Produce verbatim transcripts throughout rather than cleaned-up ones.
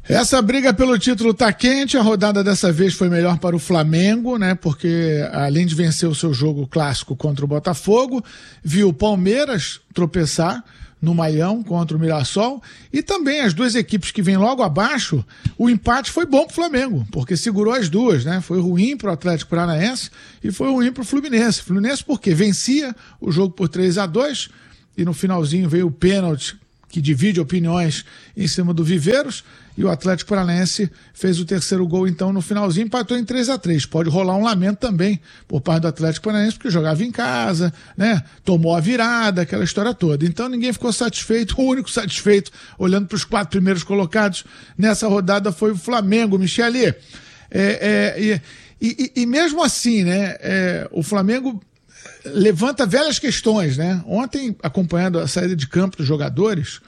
Essa briga pelo título tá quente, a rodada dessa vez foi melhor para o Flamengo, né? Porque além de vencer o seu jogo clássico contra o Botafogo, viu o Palmeiras tropeçar no Maião contra o Mirassol, e também as duas equipes que vêm logo abaixo, o empate foi bom pro Flamengo, porque segurou as duas, né? Foi ruim pro Atlético Paranaense e foi ruim pro Fluminense. Fluminense porque vencia o jogo por três a dois e no finalzinho veio o pênalti que divide opiniões em cima do Viveiros, e o Atlético Paranaense fez o terceiro gol, então, no finalzinho, empatou em três a três. Pode rolar um lamento também por parte do Atlético Paranaense, porque jogava em casa, né? Tomou a virada, aquela história toda. Então, ninguém ficou satisfeito. O único satisfeito, olhando para os quatro primeiros colocados nessa rodada, foi o Flamengo. Michele, é, é, e, e, e mesmo assim, né, é, o Flamengo levanta velhas questões, né? Ontem, acompanhando a saída de campo dos jogadores,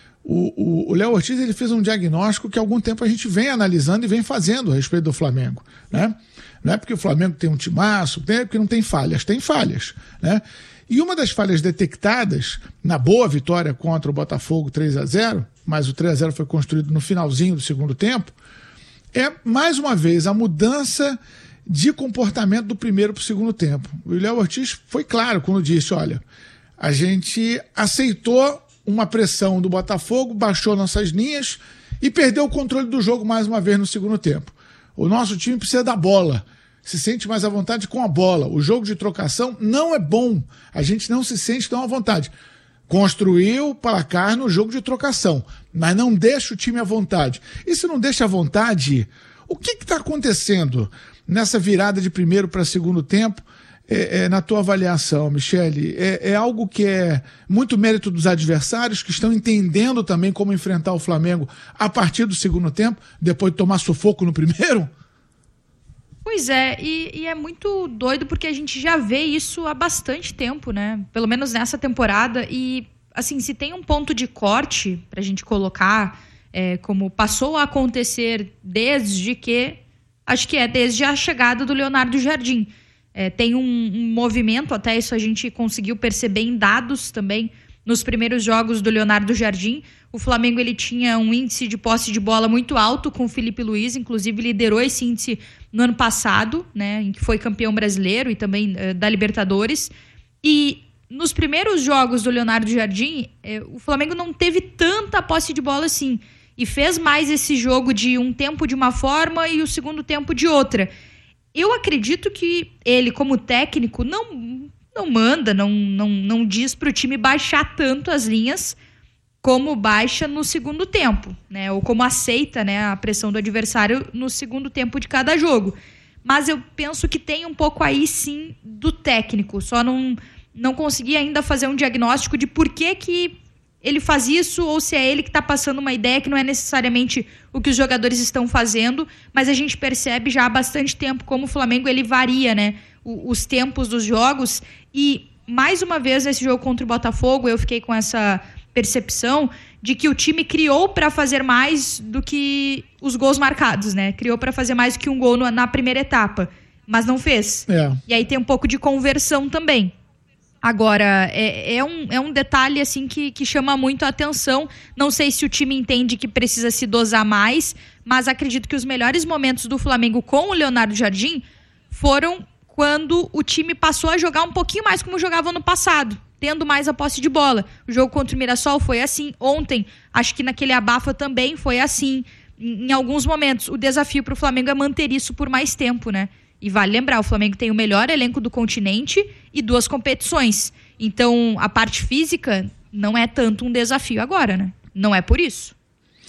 o Léo Ortiz ele fez um diagnóstico que há algum tempo a gente vem analisando e vem fazendo a respeito do Flamengo, né? Não é porque o Flamengo tem um timaço, é porque não tem falhas, tem falhas, né? E uma das falhas detectadas na boa vitória contra o Botafogo três a zero, mas o três a zero foi construído no finalzinho do segundo tempo, é, mais uma vez, a mudança de comportamento do primeiro para o segundo tempo. O Léo Ortiz foi claro quando disse, olha, a gente aceitou uma pressão do Botafogo, baixou nossas linhas e perdeu o controle do jogo mais uma vez no segundo tempo. O nosso time precisa da bola, se sente mais à vontade com a bola. O jogo de trocação não é bom, a gente não se sente tão à vontade. Construiu o placar no jogo de trocação, mas não deixa o time à vontade. E se não deixa à vontade, o que está acontecendo nessa virada de primeiro para segundo tempo? É, é, na tua avaliação, Michele, é, é algo que é muito mérito dos adversários, que estão entendendo também como enfrentar o Flamengo a partir do segundo tempo, depois de tomar sufoco no primeiro? Pois é, e, e é muito doido porque a gente já vê isso há bastante tempo, né? Pelo menos nessa temporada. E, assim, se tem um ponto de corte pra gente colocar, é, como passou a acontecer desde que, acho que é desde a chegada do Leonardo Jardim. É, tem um, um movimento, até isso a gente conseguiu perceber em dados também, nos primeiros jogos do Leonardo Jardim. O Flamengo ele tinha um índice de posse de bola muito alto com o Felipe Luiz, inclusive liderou esse índice no ano passado, né, em que foi campeão brasileiro e também uh, da Libertadores. E nos primeiros jogos do Leonardo Jardim, eh, o Flamengo não teve tanta posse de bola assim, e fez mais esse jogo de um tempo de uma forma e o segundo tempo de outra. Eu acredito que ele, como técnico, não, não manda, não, não, não diz para o time baixar tanto as linhas como baixa no segundo tempo, né? Ou como aceita, né, a pressão do adversário no segundo tempo de cada jogo. Mas eu penso que tem um pouco aí, sim, do técnico. Só não, não consegui ainda fazer um diagnóstico de por que que ele faz isso, ou se é ele que está passando uma ideia que não é necessariamente o que os jogadores estão fazendo, mas a gente percebe já há bastante tempo como o Flamengo ele varia, né, os tempos dos jogos. E mais uma vez nesse jogo contra o Botafogo eu fiquei com essa percepção de que o time criou para fazer mais do que os gols marcados, né? Criou para fazer mais do que um gol no, na primeira etapa, mas não fez. É. E aí tem um pouco de conversão também. Agora, é, é, um, é um detalhe assim que, que chama muito a atenção. Não sei se o time entende que precisa se dosar mais, mas acredito que os melhores momentos do Flamengo com o Leonardo Jardim foram quando o time passou a jogar um pouquinho mais como jogava no passado, tendo mais a posse de bola. O jogo contra o Mirassol foi assim. Ontem, acho que naquele abafa também foi assim. Em, em alguns momentos, o desafio para o Flamengo é manter isso por mais tempo, né? E vale lembrar, o Flamengo tem o melhor elenco do continente e duas competições. Então, a parte física não é tanto um desafio agora, né? Não é por isso.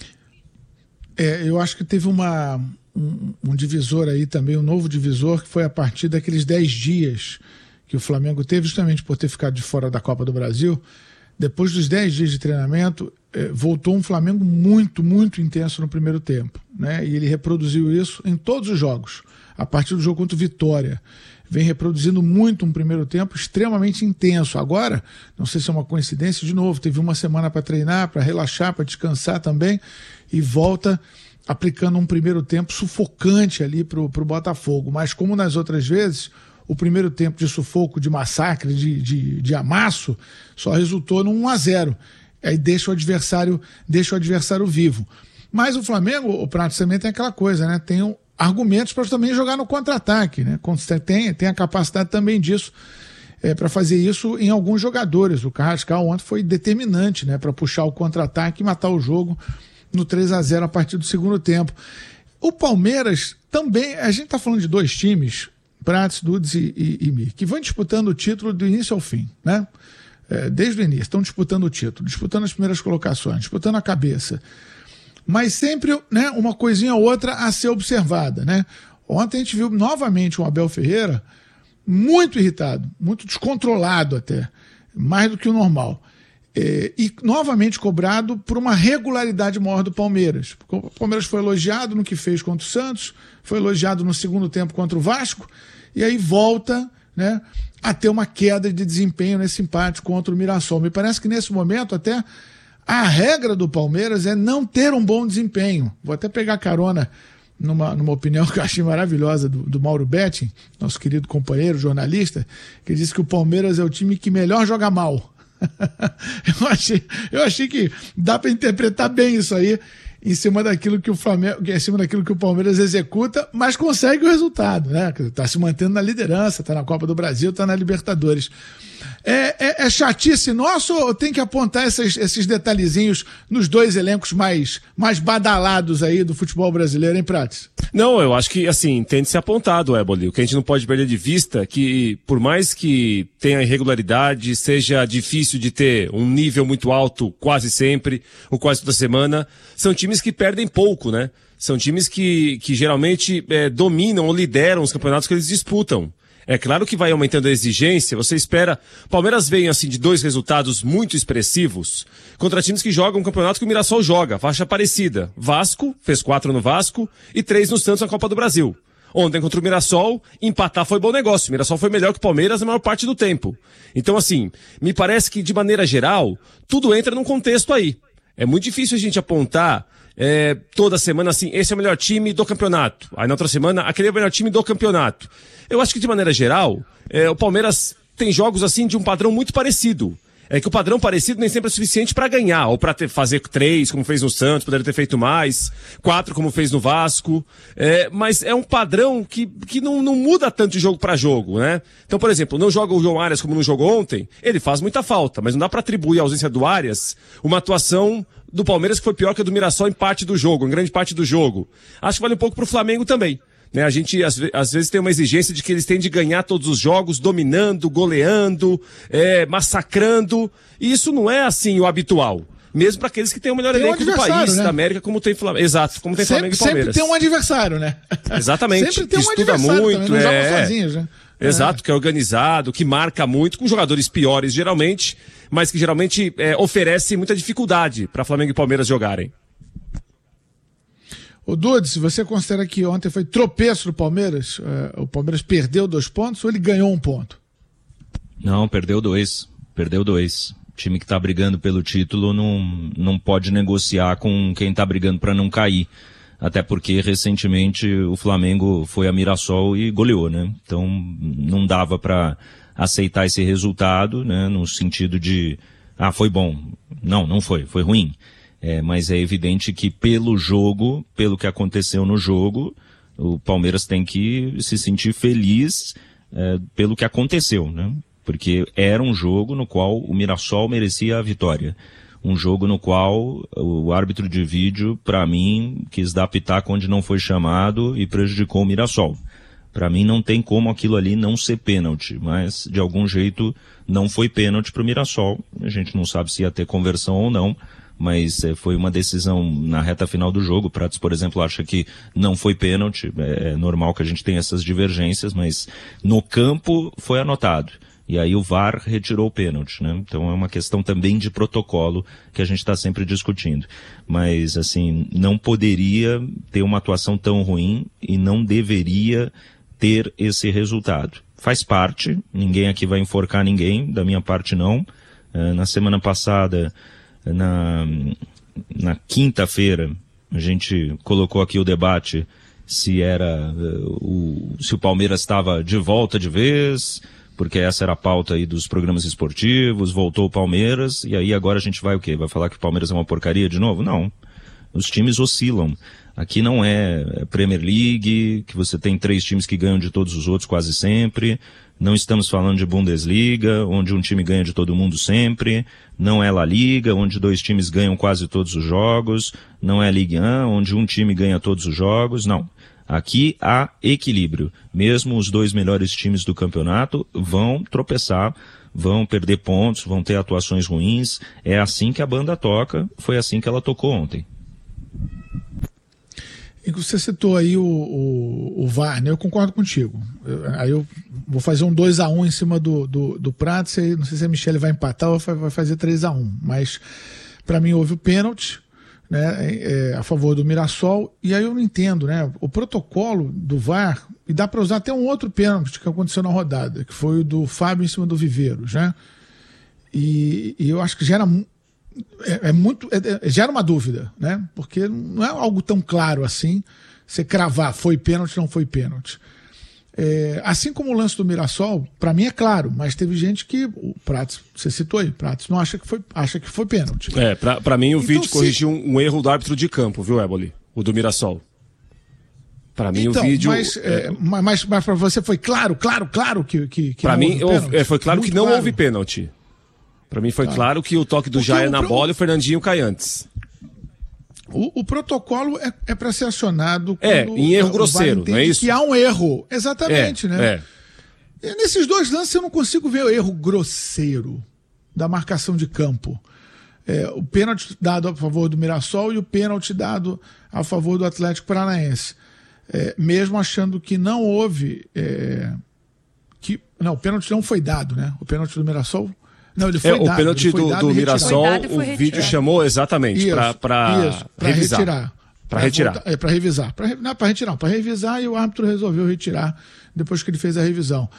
É, eu acho que teve uma, um, um divisor aí também, um novo divisor, que foi a partir daqueles dez dias que o Flamengo teve, justamente por ter ficado de fora da Copa do Brasil. Depois dos dez dias de treinamento, eh, voltou um Flamengo muito, muito intenso no primeiro tempo, né? E ele reproduziu isso em todos os jogos. A partir do jogo contra o Vitória, vem reproduzindo muito um primeiro tempo extremamente intenso. Agora, não sei se é uma coincidência, de novo, teve uma semana para treinar, para relaxar, para descansar também, e volta aplicando um primeiro tempo sufocante ali para o Botafogo. Mas como nas outras vezes, o primeiro tempo de sufoco, de massacre, de, de, de amasso, só resultou num um a zero. Aí deixa o adversário, deixa o adversário vivo. Mas o Flamengo, o Prato, também tem aquela coisa, né? Tem um, argumentos para também jogar no contra-ataque, né? Tem, tem a capacidade também disso, é, para fazer isso em alguns jogadores. O Carrascal ontem foi determinante, né? Para puxar o contra-ataque e matar o jogo no três a zero a partir do segundo tempo. O Palmeiras também, a gente está falando de dois times, Prats, Dudes e, e, e Mi, que vão disputando o título do início ao fim, né? É, desde o início, estão disputando o título, disputando as primeiras colocações, disputando a cabeça. Mas sempre, né, uma coisinha ou outra a ser observada, né? Ontem a gente viu novamente o Abel Ferreira muito irritado, muito descontrolado até, mais do que o normal. É, e novamente cobrado por uma regularidade maior do Palmeiras. O Palmeiras foi elogiado no que fez contra o Santos, foi elogiado no segundo tempo contra o Vasco, e aí volta, né, a ter uma queda de desempenho nesse empate contra o Mirassol. Me parece que nesse momento até a regra do Palmeiras é não ter um bom desempenho. Vou até pegar carona numa, numa opinião que eu achei maravilhosa do, do Mauro Betting, nosso querido companheiro, jornalista, que disse que o Palmeiras é o time que melhor joga mal. eu, achei, eu achei que dá para interpretar bem isso aí em cima daquilo que o Flamengo, em cima daquilo que o Palmeiras executa, mas consegue o resultado, né? Tá se mantendo na liderança, tá na Copa do Brasil, tá na Libertadores. É, é, é chatice nosso ou tem que apontar esses, esses detalhezinhos nos dois elencos mais, mais badalados aí do futebol brasileiro, hein, Prates? Não, eu acho que, assim, tem de ser apontado, Éboli. O que a gente não pode perder de vista é que, por mais que tenha irregularidade, seja difícil de ter um nível muito alto quase sempre, ou quase toda semana, são times que perdem pouco, né? São times que, que geralmente é, dominam ou lideram os campeonatos que eles disputam. É claro que vai aumentando a exigência, você espera... Palmeiras vem, assim, de dois resultados muito expressivos contra times que jogam um campeonato que o Mirassol joga, faixa parecida. Vasco, fez quatro no Vasco e três no Santos na Copa do Brasil. Ontem contra o Mirassol, empatar foi bom negócio. O Mirassol foi melhor que o Palmeiras na maior parte do tempo. Então, assim, me parece que, de maneira geral, tudo entra num contexto aí. É muito difícil a gente apontar... É, toda semana assim, esse é o melhor time do campeonato. Aí na outra semana, aquele é o melhor time do campeonato. Eu acho que de maneira geral, é, o Palmeiras tem jogos assim de um padrão muito parecido. É que o padrão parecido nem sempre é suficiente para ganhar, ou para fazer três, como fez no Santos, poderia ter feito mais, quatro, como fez no Vasco. É, mas é um padrão que, que não, não muda tanto de jogo para jogo, né? Então, por exemplo, não joga o João Arias como não jogou ontem, ele faz muita falta, mas não dá para atribuir a ausência do Arias uma atuação do Palmeiras que foi pior que a do Mirassol em parte do jogo, em grande parte do jogo. Acho que vale um pouco pro Flamengo também. Né, a gente às, às vezes tem uma exigência de que eles têm de ganhar todos os jogos, dominando, goleando, é, massacrando. E isso não é assim o habitual. Mesmo para aqueles que têm o melhor tem elenco um do país, né? da América, como tem Flamengo. Exato, como tem sempre, Flamengo e Palmeiras. Sempre tem um adversário, né? Exatamente. Sempre tem um estuda adversário muito, também, não é... jogam sozinhos, né? Exato, é. que é organizado, que marca muito, com jogadores piores geralmente, mas que geralmente é, oferece muita dificuldade para Flamengo e Palmeiras jogarem. O Dudes, você considera que ontem foi tropeço do Palmeiras? É, o Palmeiras perdeu dois pontos ou ele ganhou um ponto? Não, perdeu dois. Perdeu dois. O time que está brigando pelo título não, não pode negociar com quem está brigando para não cair. Até porque recentemente o Flamengo foi a Mirassol e goleou, né? Então não dava para aceitar esse resultado, né? No sentido de, ah, foi bom. Não, não foi, foi ruim. É, mas é evidente que pelo jogo, pelo que aconteceu no jogo, o Palmeiras tem que se sentir feliz é, pelo que aconteceu, né? Porque era um jogo no qual o Mirassol merecia a vitória. Um jogo no qual o árbitro de vídeo, para mim, quis dar pitaco onde não foi chamado e prejudicou o Mirassol. Para mim não tem como aquilo ali não ser pênalti, mas de algum jeito não foi pênalti para o Mirassol. A gente não sabe se ia ter conversão ou não, mas é, foi uma decisão na reta final do jogo. O Pratos, por exemplo, acha que não foi pênalti. É, é normal que a gente tenha essas divergências, mas no campo foi anotado. E aí o V A R retirou o pênalti, né? Então é uma questão também de protocolo que a gente está sempre discutindo. Mas, assim, não poderia ter uma atuação tão ruim e não deveria ter esse resultado. Faz parte, ninguém aqui vai enforcar ninguém, da minha parte não. Uh, na semana passada, na, na quinta-feira, a gente colocou aqui o debate se era uh, o, se o Palmeiras estava de volta de vez, porque essa era a pauta aí dos programas esportivos, voltou o Palmeiras, e aí agora a gente vai o quê? Vai falar que o Palmeiras é uma porcaria de novo? Não. Os times oscilam. Aqui não é Premier League, que você tem três times que ganham de todos os outros quase sempre. Não estamos falando de Bundesliga, onde um time ganha de todo mundo sempre. Não é La Liga, onde dois times ganham quase todos os jogos. Não é Ligue um, onde um time ganha todos os jogos. Não. Aqui há equilíbrio. Mesmo os dois melhores times do campeonato vão tropeçar, vão perder pontos, vão ter atuações ruins. É assim que a banda toca, foi assim que ela tocou ontem. E você citou aí o, o, o V A R, né? Eu concordo contigo. Eu, aí eu vou fazer um dois a um em cima do, do, do Prato, sei, não sei se a Michele vai empatar ou vai fazer três a um, mas para mim houve o pênalti, né, é, a favor do Mirassol, e aí eu não entendo, né? O protocolo do V A R, e dá para usar até um outro pênalti que aconteceu na rodada, que foi o do Fábio em cima do Viveiros, né? E, e eu acho que gera É, é muito, é, é, gera uma dúvida, né? Porque não é algo tão claro assim, você cravar, foi pênalti, não foi pênalti. É, assim como o lance do Mirassol, para mim é claro, mas teve gente que, o Pratos, você citou aí, Pratos não acha que foi, acha que foi pênalti. É, pra, pra mim o então, vídeo se... corrigiu um, um erro do árbitro de campo, viu, Éboli? O do Mirassol. Pra mim então, o vídeo... Mas, é, mas, mas pra você foi claro, claro, claro que, que, que pra não mim houve eu, é, foi claro Muito que não claro. houve pênalti. Pra mim foi Tá. claro que o toque do Porque Jair o na pro- bola e o Fernandinho cai antes. O, o protocolo é, é para ser acionado É, quando em erro o V A R grosseiro, entende não é isso? que há um erro. Exatamente, é, né? É. E nesses dois lances eu não consigo ver o erro grosseiro da marcação de campo. É, o pênalti dado a favor do Mirassol e o pênalti dado a favor do Atlético Paranaense. É, mesmo achando que não houve... É, que, não, o pênalti não foi dado, né? O pênalti do Mirassol... Não, ele foi É, dado. o pênalti ele foi do, dado do e retirado. Mirassol, Foi dado e foi o retirado. vídeo chamou exatamente Isso, pra, pra isso, pra revisar. retirar. Pra retirar. voltar- é, pra revisar. Pra, re- não, pra retirar, não, pra revisar e o árbitro resolveu retirar depois que ele fez a revisão.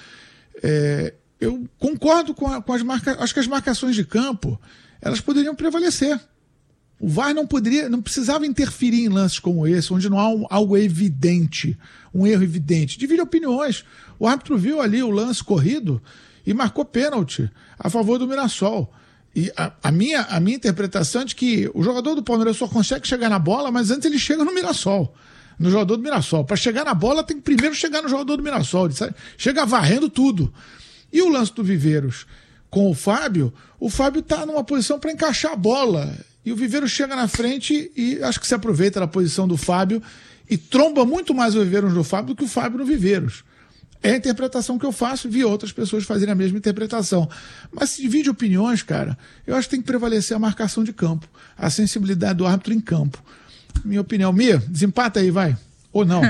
É, eu concordo com, a- com as marcações. Acho que as marcações de campo, elas poderiam prevalecer. O V A R não poderia, não precisava interferir em lances como esse, onde não há um- algo evidente, um erro evidente. Divide opiniões. O árbitro viu ali o lance corrido e marcou pênalti a favor do Mirassol. E a, a minha, a minha interpretação é de que o jogador do Palmeiras só consegue chegar na bola, mas antes ele chega no Mirassol. No jogador do Mirassol. Para chegar na bola, tem que primeiro chegar no jogador do Mirassol. Ele sai- chega varrendo tudo. E o lance do Viveiros com o Fábio, o Fábio está numa posição para encaixar a bola. E o Viveiros chega na frente e acho que se aproveita da posição do Fábio e tromba muito mais o Viveiros no Fábio do que o Fábio no Viveiros. É a interpretação que eu faço, vi outras pessoas fazerem a mesma interpretação. Mas se divide opiniões, cara, eu acho que tem que prevalecer a marcação de campo, a sensibilidade do árbitro em campo. Minha opinião. Mia, desempata aí, vai. Ou não?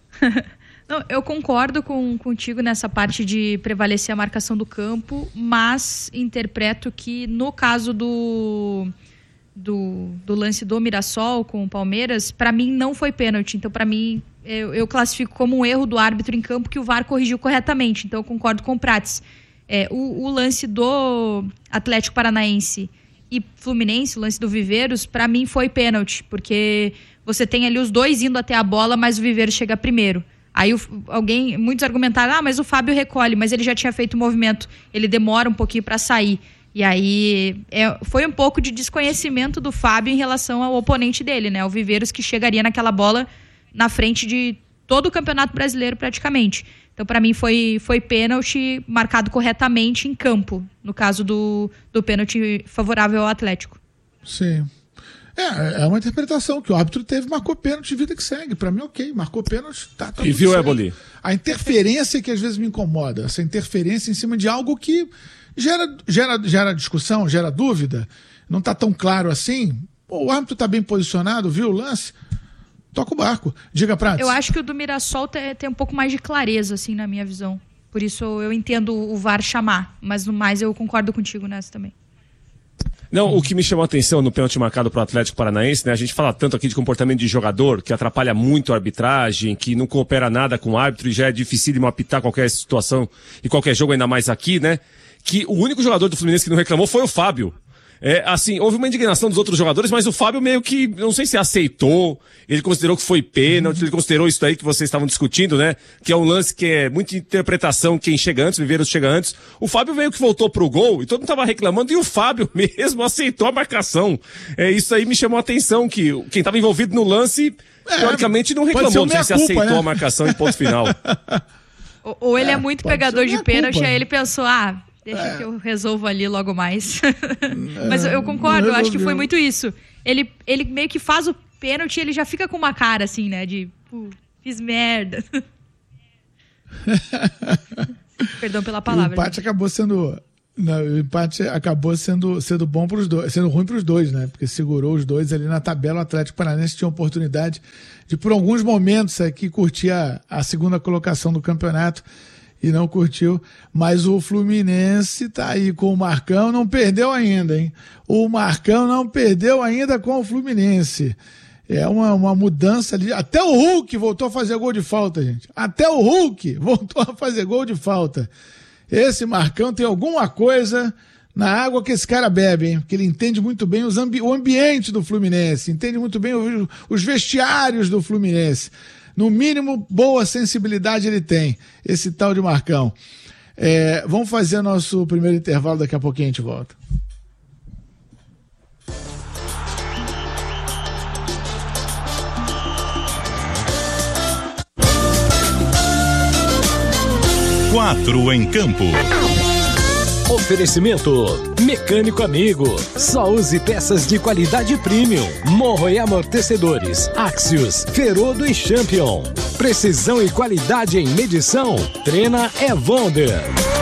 Não, eu concordo com, contigo nessa parte de prevalecer a marcação do campo, mas interpreto que no caso do, do, do lance do Mirassol com o Palmeiras, para mim não foi pênalti. Então, para mim, eu, eu classifico como um erro do árbitro em campo que o V A R corrigiu corretamente. Então, eu concordo com o Prates. É, o, o lance do Atlético Paranaense e Fluminense, o lance do Viveiros, para mim foi pênalti, porque você tem ali os dois indo até a bola, mas o Viveiros chega primeiro. Aí o, alguém, muitos argumentaram, ah, mas o Fábio recolhe, mas ele já tinha feito o movimento, ele demora um pouquinho para sair. E aí é, foi um pouco de desconhecimento do Fábio em relação ao oponente dele, né? O Viveiros, que chegaria naquela bola na frente de todo o Campeonato Brasileiro praticamente. Então, para mim, foi, foi pênalti marcado corretamente em campo, no caso do, do pênalti favorável ao Atlético. Sim. É, é uma interpretação que o árbitro teve, marcou pênalti, vida que segue. Pra mim, ok, marcou pênalti, tá, tá E tudo viu, certo. Éboli? A interferência que às vezes me incomoda, essa interferência em cima de algo que gera, gera, gera discussão, gera dúvida, não tá tão claro assim. Pô, o árbitro tá bem posicionado, viu o lance, toca o barco. Diga, Prates. Eu acho que o do Mirassol tem, tem um pouco mais de clareza, assim, na minha visão. Por isso eu entendo o V A R chamar, mas no mais eu concordo contigo nessa também. Não, o que me chamou a atenção no pênalti marcado para o Atlético Paranaense, né? A gente fala tanto aqui de comportamento de jogador, que atrapalha muito a arbitragem, que não coopera nada com o árbitro e já é dificílimo apitar qualquer situação e qualquer jogo, ainda mais aqui, né? Que o único jogador do Fluminense que não reclamou foi o Fábio. É, assim, houve uma indignação dos outros jogadores, mas o Fábio meio que, não sei se aceitou, ele considerou que foi pênalti, ele considerou isso daí que vocês estavam discutindo, né? Que é um lance que é muita interpretação, quem chega antes, Viveiros chega antes. O Fábio meio que voltou pro gol e todo mundo tava reclamando e o Fábio mesmo aceitou a marcação. É, isso aí me chamou a atenção, que quem tava envolvido no lance, é, teoricamente não reclamou, não sei se culpa, aceitou, né? A marcação e ponto final. Ou, ou ele é, é muito pegador de pênalti, aí ele pensou, ah... Deixa é. que eu resolvo ali logo mais. Mas eu, eu concordo, eu acho que foi muito isso. Ele, ele meio que faz o pênalti e ele já fica com uma cara assim, né? De, pô, fiz merda. Perdão pela palavra. O empate gente. acabou sendo... Não, o empate acabou sendo, sendo bom para os dois, sendo ruim para os dois, né? Porque segurou os dois ali na tabela. O Atlético Paranaense tinha a oportunidade de, por alguns momentos aqui, curtir a, a segunda colocação do campeonato. E não curtiu, mas o Fluminense tá aí com o Marcão, não perdeu ainda, hein? O Marcão não perdeu ainda com o Fluminense. É uma, uma mudança ali. Até o Hulk voltou a fazer gol de falta, gente. Até o Hulk voltou a fazer gol de falta. Esse Marcão tem alguma coisa na água que esse cara bebe, hein? Porque ele entende muito bem os ambi- o ambiente do Fluminense, entende muito bem os, os vestiários do Fluminense. No mínimo, boa sensibilidade ele tem, esse tal de Marcão. É, vamos fazer nosso primeiro intervalo, daqui a pouquinho a gente volta. Quatro em campo. Oferecimento Mecânico Amigo. Só use peças de qualidade premium. Morro e amortecedores. Axios, Ferodo e Champion. Precisão e qualidade em medição. Treina Evonder.